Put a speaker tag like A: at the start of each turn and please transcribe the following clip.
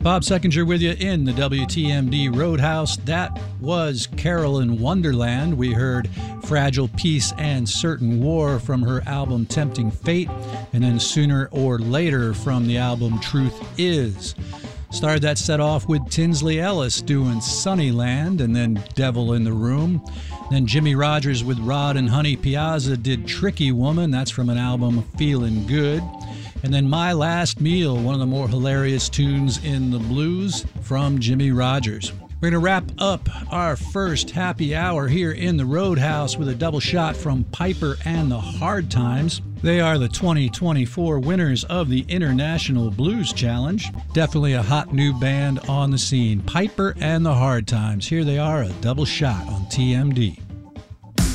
A: Bob Seckinger with you in the WTMD Roadhouse. That was Carol in Wonderland. We heard Fragile Peace and Certain War from her album Tempting Fate, and then Sooner or Later from the album Truth Is. Started that set off with Tinsley Ellis doing Sunnyland, and then Devil in the Room. Then Jimmy Rogers with Rod and Honey Piazza did Tricky Woman. That's from an album Feelin' Good. And then My Last Meal, one of the more hilarious tunes in the blues from Jimmy Rogers. We're going to wrap up our first happy hour here in the Roadhouse with a double shot from Piper and the Hard Times. They are the 2024 winners of the International Blues Challenge. Definitely a hot new band on the scene. Piper and the Hard Times. Here they are, a double shot on TMD.